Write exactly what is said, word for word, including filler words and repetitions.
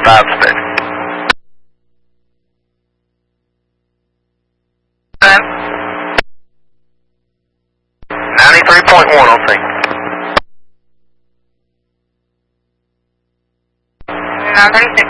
five six. ninety-three point one on sync. nine thirty-six.